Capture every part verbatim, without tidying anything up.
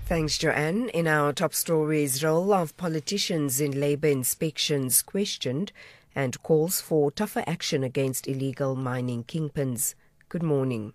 Thanks, Joanne. In our top stories, role of politicians in labour inspections questioned and calls for tougher action against illegal mining kingpins. Good morning.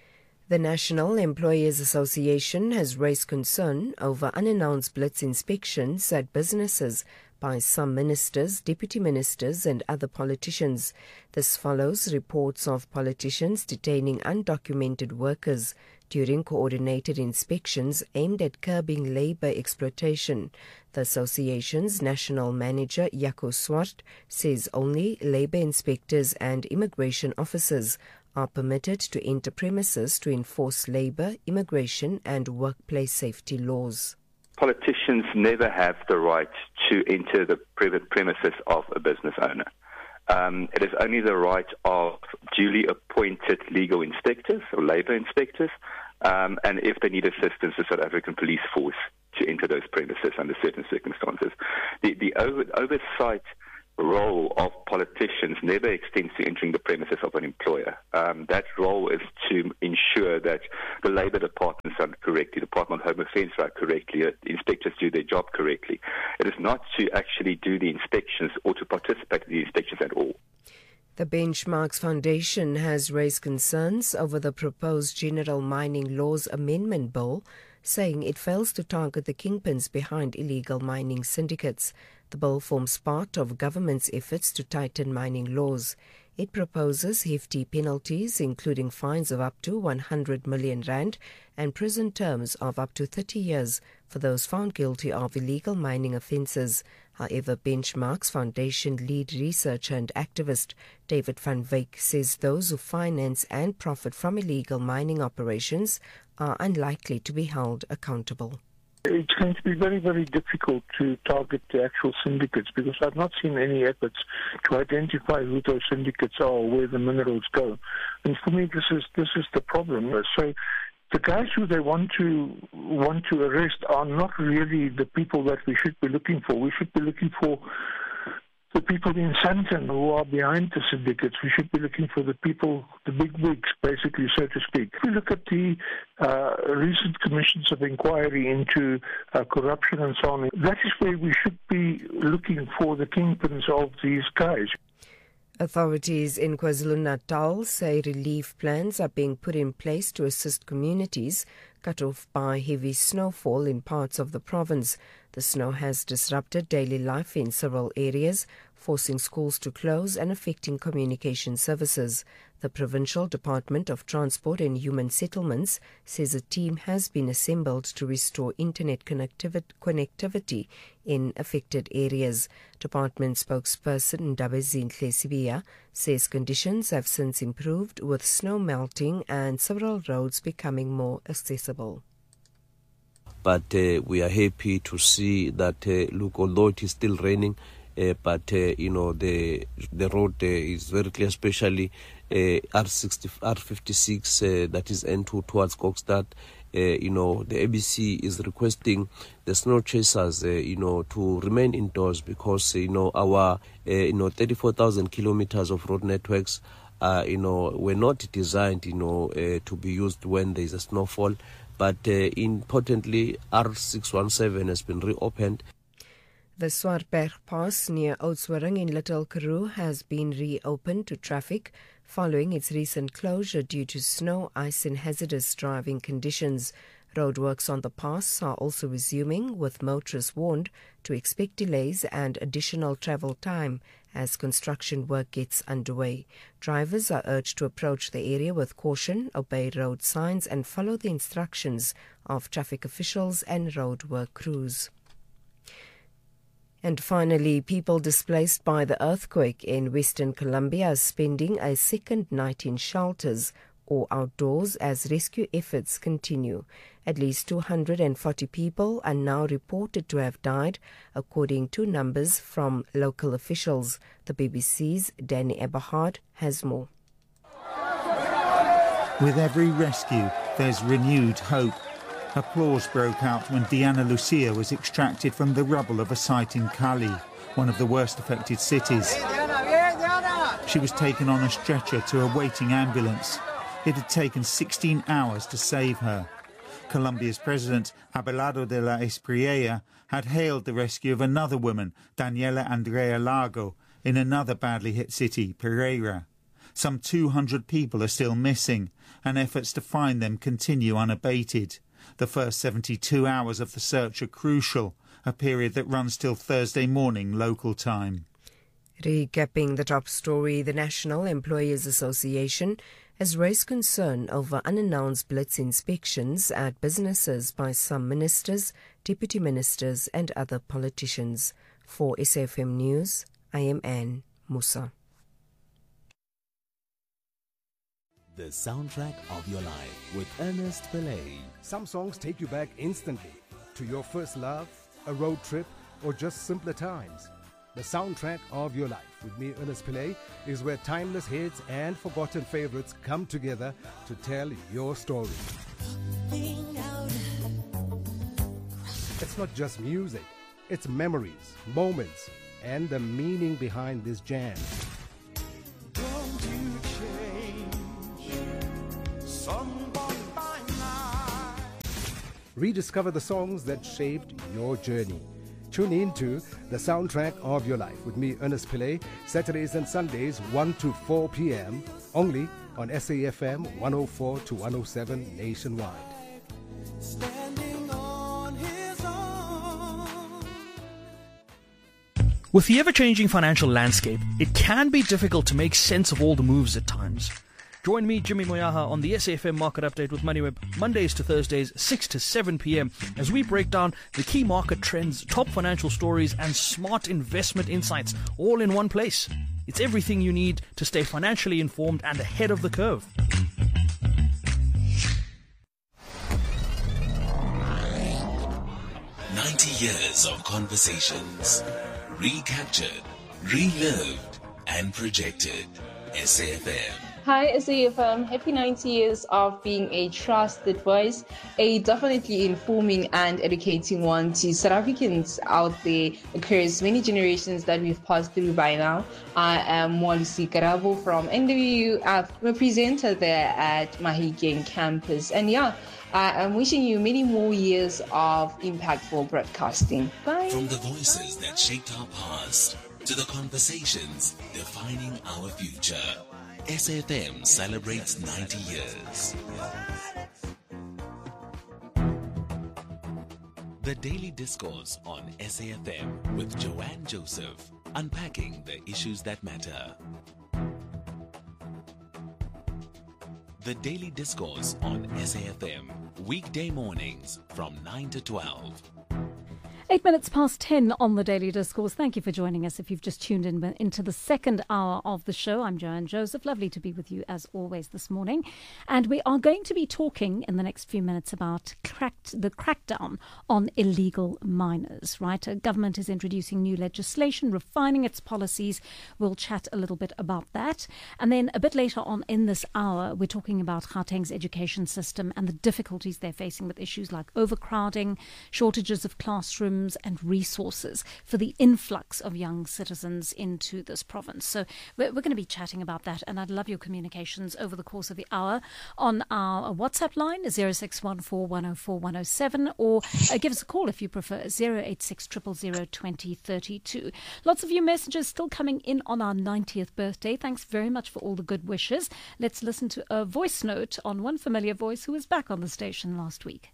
The National Employers Association has raised concern over unannounced blitz inspections at businesses by some ministers, deputy ministers and other politicians. This follows reports of politicians detaining undocumented workers during coordinated inspections aimed at curbing labour exploitation. The association's national manager, Jaco Swart, says only labour inspectors and immigration officers are permitted to enter premises to enforce labour, immigration and workplace safety laws. Politicians never have the right to enter the private premises of a business owner. Um, it is only the right of duly appointed legal inspectors or labour inspectors, um, and if they need assistance, the South African Police Force to enter those premises under certain circumstances. The, the over, oversight role of politicians never extends to entering the premises of an employer. Um, that role is to ensure that the Labour departments run correctly, the Department of Home Affairs run correctly, that inspectors do their job correctly. It is not to actually do the inspections or to participate in the inspections at all. The Benchmarks Foundation has raised concerns over the proposed General Mining Laws Amendment Bill, saying it fails to target the kingpins behind illegal mining syndicates. The bill forms part of government's efforts to tighten mining laws. It proposes hefty penalties, including fines of up to one hundred million rand and prison terms of up to thirty years for those found guilty of illegal mining offences. However, Benchmarks Foundation lead researcher and activist David van Wyk says those who finance and profit from illegal mining operations are unlikely to be held accountable. It's going to be very, very difficult to target the actual syndicates because I've not seen any efforts to identify who those syndicates are or where the minerals go. And for me, this is this is the problem. So the guys who they want to want to arrest are not really the people that we should be looking for. We should be looking for the people in Sandton who are behind the syndicates. We should be looking for the people, the big wigs, basically, so to speak. If we look at the uh, recent commissions of inquiry into uh, corruption and so on, that is where we should be looking for the kingpins of these guys. Authorities in KwaZulu-Natal say relief plans are being put in place to assist communities cut off by heavy snowfall in parts of the province. The snow has disrupted daily life in several areas, forcing schools to close and affecting communication services. The Provincial Department of Transport and Human Settlements says a team has been assembled to restore internet connectivity in affected areas. Department spokesperson Ndabezinhle Sibia says conditions have since improved with snow melting and several roads becoming more accessible. But uh, we are happy to see that, uh, look, although it is still raining, uh, but, uh, you know, the the road uh, is very clear, especially uh, R sixty, R fifty-six, uh, that is N two towards Kokstad. Uh, you know, the A B C is requesting the snow chasers, uh, you know, to remain indoors because, uh, you know, our, uh, you know, thirty-four thousand kilometers of road networks, uh, you know, were not designed, you know, uh, to be used when there is a snowfall. But uh, importantly, R six one seven has been reopened. The Swartberg Pass near Oudtshoorn in Little Karoo has been reopened to traffic following its recent closure due to snow, ice and hazardous driving conditions. Roadworks on the pass are also resuming, with motorists warned to expect delays and additional travel time as construction work gets underway. Drivers are urged to approach the area with caution, obey road signs and follow the instructions of traffic officials and roadwork crews. And finally, people displaced by the earthquake in Western Colombia are spending a second night in shelters or outdoors as rescue efforts continue. At least two hundred forty people are now reported to have died, according to numbers from local officials. The B B C's Danny Eberhard has more. With every rescue, there's renewed hope. Applause broke out when Diana Lucia was extracted from the rubble of a site in Cali, one of the worst affected cities. She was taken on a stretcher to a waiting ambulance. It had taken sixteen hours to save her. Colombia's president, Abelardo de la Espriella, had hailed the rescue of another woman, Daniela Andrea Lago, in another badly hit city, Pereira. Some two hundred people are still missing, and efforts to find them continue unabated. The first seventy-two hours of the search are crucial, a period that runs till Thursday morning local time. Recapping the top story, the National Employers Association has raised concern over unannounced blitz inspections at businesses by some ministers, deputy ministers and other politicians. For S A F M News, I am Anne Musa. The soundtrack of your life with Ernest Pillay. Some songs take you back instantly to your first love, a road trip, or just simpler times. The soundtrack of your life with me, Ernest Pillay, is where timeless hits and forgotten favorites come together to tell your story. It's not just music, it's memories, moments, and the meaning behind this jam. Don't you change someone by night. Rediscover the songs that shaped your journey. Tune in to The Soundtrack of Your Life with me, Ernest Pillay, Saturdays and Sundays, one to four p.m., only on S A F M one oh four to one oh seven nationwide. Standing on his own. With the ever-changing financial landscape, it can be difficult to make sense of all the moves at times. Join me, Jimmy Moyaha, on the S A F M Market Update with MoneyWeb, Mondays to Thursdays, six to seven p.m, as we break down the key market trends, top financial stories, and smart investment insights, all in one place. It's everything you need to stay financially informed and ahead of the curve. ninety years of conversations, recaptured, relived, and projected. S A F M. Hi S A F M, happy ninety years of being a trusted voice, a definitely informing and educating one to South Africans out there across many generations that we've passed through by now. I am Mwalusi Karabo from N W U. I'm a presenter there at Mahikeng campus. And yeah, I am wishing you many more years of impactful broadcasting. Bye. From the voices that shaped our past to the conversations defining our future, S A F M celebrates ninety years. The Daily Discourse on S A F M with Joanne Joseph, unpacking the issues that matter. The Daily Discourse on S A F M, weekday mornings from nine to twelve. Eight minutes past ten on the Daily Discourse. Thank you for joining us. If you've just tuned in into the second hour of the show, I'm Joanne Joseph. Lovely to be with you as always this morning. And we are going to be talking in the next few minutes about cracked, the crackdown on illegal miners, right? A government is introducing new legislation, refining its policies. We'll chat a little bit about that. And then a bit later on in this hour, we're talking about Gauteng's education system and the difficulties they're facing with issues like overcrowding, shortages of classrooms, and resources for the influx of young citizens into this province. So we're, we're going to be chatting about that, and I'd love your communications over the course of the hour on our WhatsApp line zero six one four one zero four one zero seven, or uh, give us a call if you prefer zero eight six zero zero zero two zero three two. Lots of you messages still coming in on our ninetieth birthday. Thanks very much for all the good wishes. Let's listen to a voice note on one familiar voice who was back on the station last week.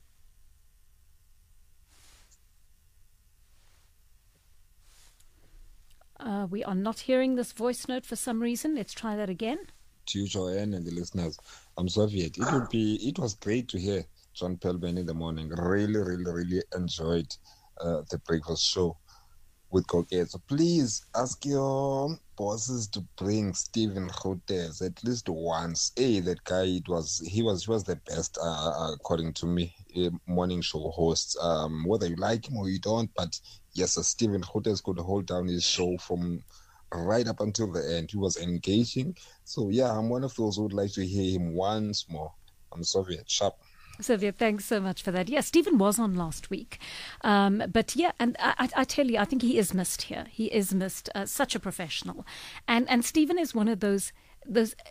Uh, we are not hearing this voice note for some reason. Let's try that again. To you, Joanne, and the listeners, I'm Soviet. It would be. It was great to hear John Pelman in the morning. Really, really, really enjoyed uh, the breakfast show with Koket. So please ask your bosses to bring Stephen Grootes at least once. Hey, that guy, it was he was he was the best uh, according to me. A morning show host. Um, whether you like him or you don't, but yes, Stephen Grootes could hold down his show from right up until the end. He was engaging. So yeah, I'm one of those who would like to hear him once more. I'm Soviet. Sharp. Soviet, thanks so much for that. Yeah, Stephen was on last week. Um, but yeah, and I, I tell you, I think he is missed here. He is missed. Uh, such a professional. And and Stephen is one of those those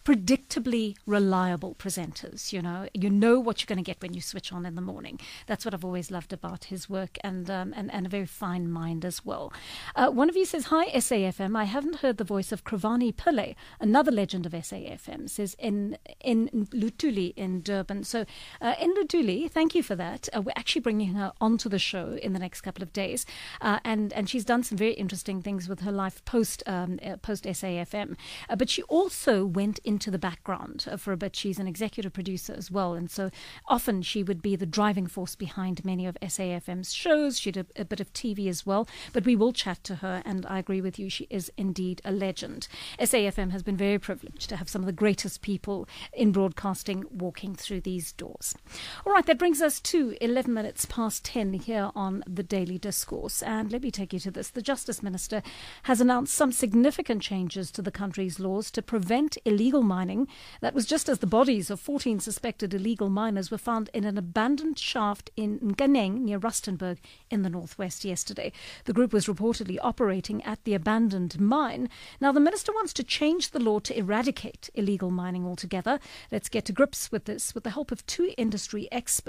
predictably reliable presenters. You know, you know what you're going to get when you switch on in the morning. That's what I've always loved about his work, and um, and, and a very fine mind as well. Uh, one of you says, hi, S A F M. I haven't heard the voice of Kravani Pillay, another legend of S A F M, says in, in Lutuli in Durban. So uh, in Lutuli, thank you for that. Uh, we're actually bringing her onto the show in the next couple of days. Uh, and, and she's done some very interesting things with her life post, um, uh, post S A F M. Uh, but she also went into the background uh, for a bit. She's an executive producer as well. And so often she would be the driving force behind many of S A F M's shows. She did a, a bit of T V as well. But we will chat to her, and I agree with you, she is indeed a legend. S A F M has been very privileged to have some of the greatest people in broadcasting walking through these doors. All right, that brings us to eleven minutes past ten here on the Daily Discourse. And let me take you to this. The Justice Minister has announced some significant changes to the country's laws to prevent illegal mining. That was just as the bodies of fourteen suspected illegal miners were found in an abandoned shaft in Nkaneng near Rustenburg in the northwest yesterday. The group was reportedly operating at the abandoned mine. Now, the minister wants to change the law to eradicate illegal mining altogether. Let's get to grips with this with the help of two industry experts.